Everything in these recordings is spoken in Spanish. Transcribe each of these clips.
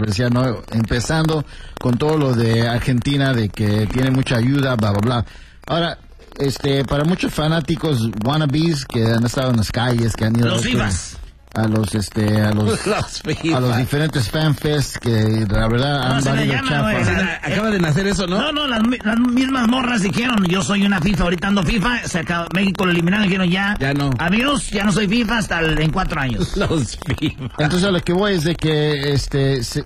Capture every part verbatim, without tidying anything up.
decía, no, empezando con todo lo de Argentina, de que tiene mucha ayuda, bla, bla, bla. Ahora, este, para muchos fanáticos wannabes que han estado en las calles, que han ido los a, FIFAs. a los, este, a los, los a los diferentes fanfests que la verdad no, han se le valido llama, chafa. güey, se la- Acaba de nacer eso, ¿no? No, no, las, mi- las mismas morras dijeron, yo soy una FIFA, ahorita ando FIFA, se acabó, México lo eliminaron, dijeron ya, Ya no. adiós, ya no soy FIFA hasta el- en cuatro años. Los FIFA. Entonces a lo que voy es de que este se,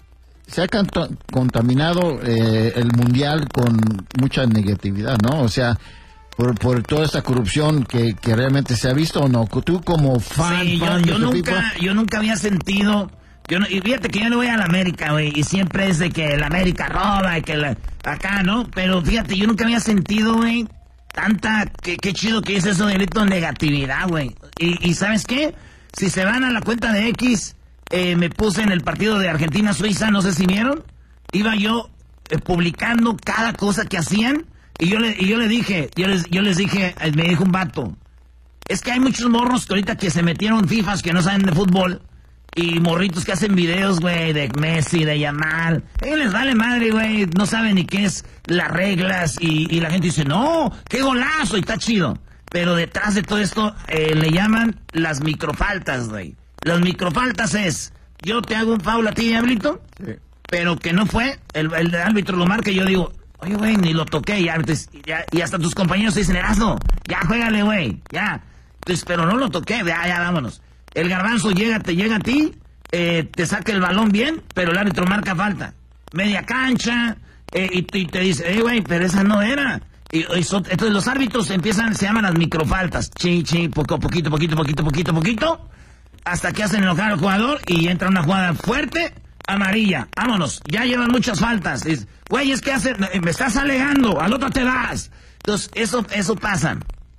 se ha canto- contaminado eh, el mundial con mucha negatividad, ¿no? O sea, por, por toda esta corrupción que, que realmente se ha visto o no. Tú como fan, Sí, yo, fan yo de tu nunca, FIFA, yo nunca había sentido, yo no- y fíjate que yo no voy a la América, güey, y siempre es de que la América roba y que la, acá, ¿no? Pero fíjate, yo nunca había sentido, güey, tanta, qué, qué chido que es eso de grito negatividad, güey. Y, y ¿sabes qué? Si se van a la cuenta de X, eh, me puse en el partido de Argentina-Suiza, no sé si vieron, iba yo eh, publicando cada cosa que hacían, y yo le, y yo le dije, yo les, yo les dije, eh, me dijo un vato, es que hay muchos morros que ahorita que se metieron FIFAs que no saben de fútbol, y morritos que hacen videos, güey, de Messi, de Yamal. A ellos les vale madre, güey, no saben ni qué es las reglas, y, y la gente dice, no, qué golazo, y está chido. Pero detrás de todo esto eh, le llaman las microfaltas, güey. Las microfaltas es, yo te hago un foul a ti, Diablito, Sí. pero que no fue, el, el árbitro lo marca y yo digo, oye, güey, ni lo toqué, y, entonces, ya, y hasta tus compañeros te dicen, Erasmo, ya juégale, güey, ya. Entonces, pero no lo toqué, ya, ya, vámonos. El garbanzo llega, te llega a ti, eh, te saca el balón bien, pero el árbitro marca falta. Media cancha, eh, y, y te dice, eh, güey, pero esa no era. Y, y so- entonces los árbitros empiezan, se llaman las microfaltas, chi, chi, poco, poquito, poquito, poquito, poquito, poquito, hasta que hacen enojar al jugador y entra una jugada fuerte, amarilla, vámonos, ya llevan muchas faltas. Dices, güey, es que hace, me estás alegando, al otro te vas. Entonces, eso, eso pasa.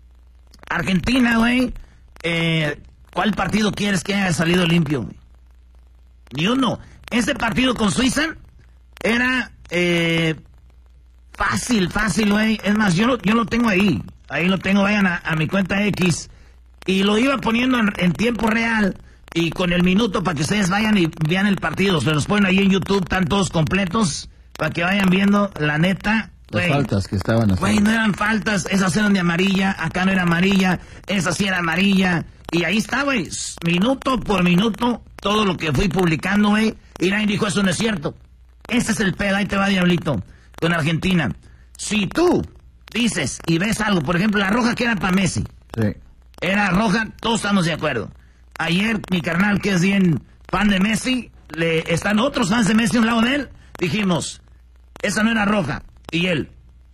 Argentina, güey, eh, ¿cuál partido quieres que haya salido limpio, güey? Ni uno. Este partido con Suiza era eh, fácil, fácil, güey. Es más, yo lo, yo lo tengo ahí. Ahí lo tengo, vayan a, a mi cuenta X. Y lo iba poniendo en, en tiempo real y con el minuto para que ustedes vayan y vean el partido. Se los ponen ahí en YouTube, están todos completos para que vayan viendo la neta. las Güey, faltas que estaban haciendo. güey, no eran faltas, esas eran de amarilla, acá no era amarilla, esa sí era amarilla. Y ahí está, güey, minuto por minuto, todo lo que fui publicando, güey. Y nadie dijo, eso no es cierto. Ese es el pedo, ahí te va, Diablito, con Argentina. Si tú dices y ves algo, por ejemplo, la roja que era para Messi, Sí. era roja, todos estamos de acuerdo. Ayer, mi carnal, que es bien fan de Messi, le están otros fans de Messi a un lado de él, dijimos, esa no era roja. Y él,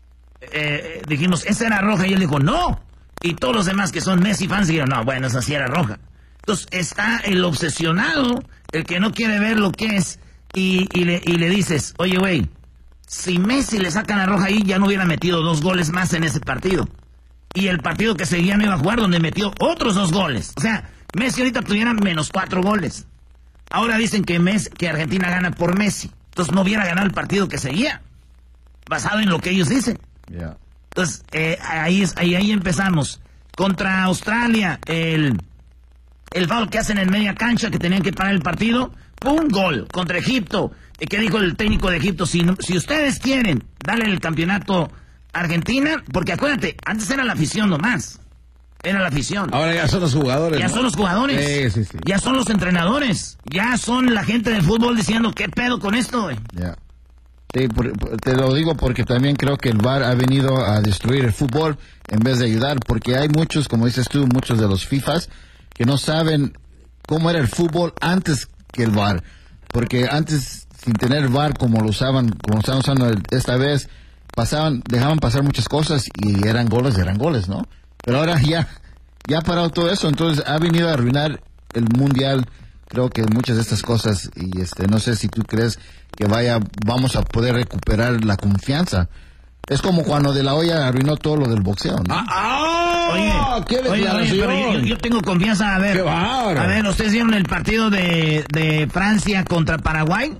eh, dijimos, esa era roja, y él dijo, no. Y todos los demás que son Messi fans dijeron, no, bueno, esa sí era roja. Entonces está el obsesionado, el que no quiere ver lo que es, y, y, le, y le dices, oye, güey, si Messi le sacan la roja ahí, ya no hubiera metido dos goles más en ese partido. Y el partido que seguía no iba a jugar, donde metió otros dos goles. O sea, Messi ahorita tuviera menos cuatro goles. Ahora dicen que, Messi, que Argentina gana por Messi. Entonces no hubiera ganado el partido que seguía, basado en lo que ellos dicen. Yeah. Entonces, eh, ahí, es, ahí, ahí empezamos. Contra Australia, el, el foul que hacen en media cancha, que tenían que parar el partido, ¡pum! Gol. Contra Egipto, eh, ¿qué dijo el técnico de Egipto? Si, no- si ustedes quieren darle el campeonato a Argentina, porque acuérdate, antes era la afición nomás. Era la afición. Ahora ya son los jugadores. Ya ¿no? son los jugadores. Sí, sí, sí. Ya son los entrenadores. Ya son la gente del fútbol diciendo, ¿qué pedo con esto, güey? Yeah. Sí, por- por- te lo digo porque también creo que el V A R ha venido a destruir el fútbol en vez de ayudar, porque hay muchos, como dices tú, muchos de los FIFAs que no saben cómo era el fútbol antes que el V A R, porque antes, sin tener V A R como lo usaban, como lo están usando el- esta vez, pasaban, dejaban pasar muchas cosas y eran goles, eran goles, ¿no? Pero ahora ya, ya ha parado todo eso, entonces ha venido a arruinar el mundial. Creo que muchas de estas cosas, y este, no sé si tú crees que vaya, vamos a poder recuperar la confianza. Es como cuando De La Hoya arruinó todo lo del boxeo, ¿no? ¡Ah! ah Oye, ¡Qué oye, oye, declaración! pero yo, yo- yo tengo confianza. A ver, ¡Qué bárbaro! a ver, ¿ustedes vieron el partido de, de Francia contra Paraguay?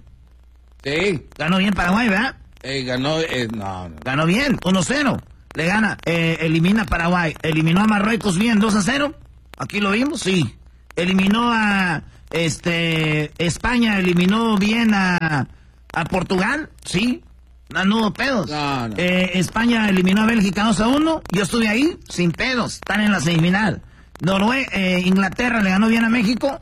Sí, Ganó bien Paraguay, ¿verdad? eh, ganó. Eh, no, no. Ganó bien, uno cero. Le gana, eh, elimina a Paraguay. Eliminó a Marruecos bien, dos a cero. Aquí lo vimos, sí. Eliminó a Este, España eliminó bien a, a Portugal, sí. No, no hubo pedos. No, no. Eh, España eliminó a Bélgica dos a uno. Yo estuve ahí, sin pedos. Están en la semifinal. Norue eh, Inglaterra le ganó bien a México.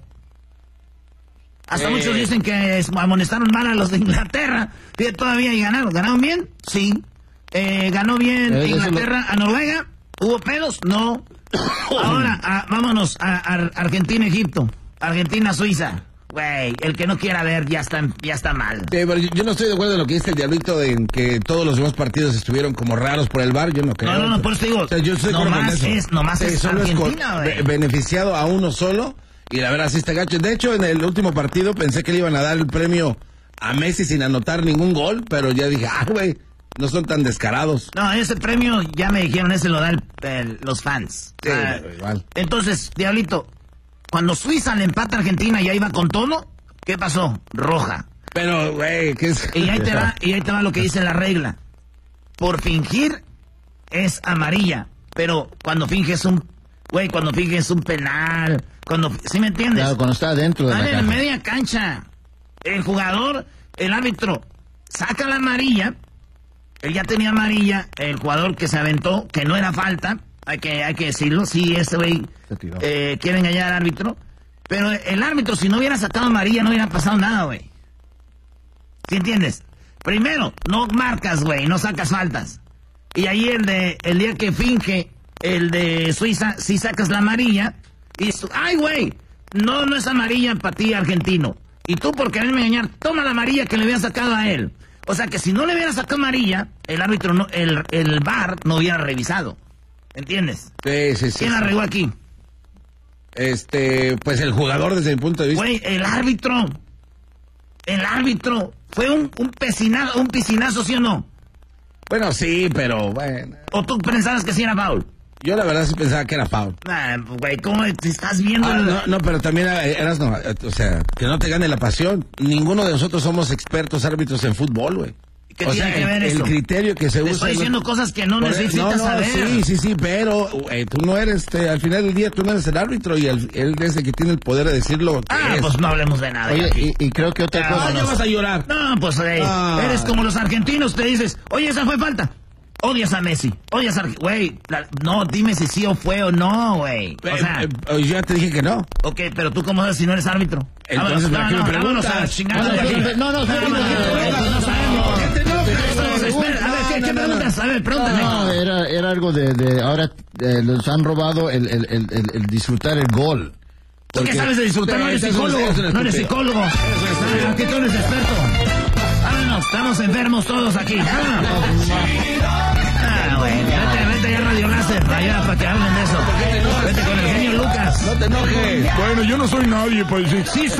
Hasta Eh. muchos dicen que es- amonestaron mal a los de Inglaterra. Y todavía y ganaron. ¿Ganaron bien? Sí. Eh, ganó bien Eh, eso Inglaterra a Noruega. ¿Hubo pedos? No. Ahora, a- vámonos a, a Argentina-Egipto. Argentina-Suiza. Güey, el que no quiera ver ya está, ya está mal. Sí, pero yo, yo no estoy de acuerdo en lo que dice el Diablito de en que todos los demás partidos estuvieron como raros por el V A R. Yo no creo. No, no, no, por eso te digo, O sea, yo estoy de acuerdo con nomás eso. es- nomás es solo Argentina, con- güey. be- beneficiado a uno solo. Y la verdad sí está gacho. De hecho, en el último partido pensé que le iban a dar el premio a Messi sin anotar ningún gol. Pero ya dije, ah, güey, no son tan descarados. No, ese premio, ya me dijeron, ese lo dan el- los fans. Sí, Ah, pero igual. Entonces, Diablito, cuando Suiza le empata a Argentina y ahí va con todo, ¿qué pasó? Roja. Pero, güey, ¿qué es? Y ahí te va, y ahí te va lo que dice la regla. Por fingir es amarilla, pero cuando finges un, güey, cuando finges un penal, cuando, ¿sí me entiendes? Claro, cuando está dentro de la Están en caja. media cancha. El jugador, el árbitro, saca la amarilla. Él ya tenía amarilla. El jugador que se aventó, que no era falta, hay que, hay que decirlo. Sí, ese güey Se tiró. eh, quiere engañar al árbitro. Pero el árbitro, si no hubiera sacado amarilla, no hubiera pasado nada, güey. ¿Sí entiendes? Primero, no marcas, güey, no sacas faltas. Y ahí el de el día que finge, el de Suiza, si sacas la amarilla, y dices tú, ay, güey, no, no es amarilla para ti, argentino. Y tú, por quererme engañar, toma la amarilla que le había sacado a él. O sea que si no le hubiera sacado amarilla, el árbitro, no, el, el V A R no hubiera revisado. ¿Entiendes? Sí, sí, sí. ¿Quién la sí. regó aquí? Este, pues el jugador desde mi punto de vista. Güey, el árbitro. El árbitro. Fue un, un, piscinazo, un piscinazo, ¿sí o no? Bueno, sí, pero bueno. ¿O tú pensabas que sí era foul? Yo la verdad sí pensaba que era foul. Ah, güey, ¿cómo te estás viendo? Ah, el- no, no, pero también eh, eras, no, eh, o sea, que no te gane la pasión. Ninguno de nosotros somos expertos árbitros en fútbol, güey. ¿Qué O tiene sea, que ver el, eso? el criterio que se Te usa. estoy es lo- diciendo cosas que no Por- necesitas no, no, saber. Sí, sí, sí, pero eh, tú no eres, este, al final del día tú no eres el árbitro y el- él es el que tiene el poder de decir lo que Ah, es. pues no hablemos de nada. Oye, aquí. y, y creo que otra Ah, cosa... Ah, ya nos- vas a llorar. No, pues eh, Ah. eres como los argentinos, te dices, oye, esa fue falta. Odias a Messi, odias a... Arge- Güey, la- no, dime si sí o fue o no, güey. O Eh, sea, eh, eh, yo ya te dije que no. ok, pero tú cómo sabes si no eres árbitro. Entonces, Vámonos, ¿para qué no, me no, vámonos a la preguntas? chingada de No, aquí. no, no, no, Vámonos, no, vámonos, no sabemos. ¿Por qué te enojas? Estamos, espera, a ver, ¿qué, qué preguntas? A ver, pregúntame. No, era, era algo de, de ahora eh, los han robado el, el, el, el- el disfrutar el gol. ¿Tú qué Porque- sabes de disfrutar? No eres Eres un- psicólogo. eres un No eres estúpido. psicólogo. Ah, aquí tú eres experto. Vámonos, estamos enfermos todos aquí. Vámonos. Ah, güey. Vete, vete ya a Radio Láser, allá para que hablen de eso. Vete con el genio Lucas. No te enojes. Bueno, yo no soy nadie para decir. Sí,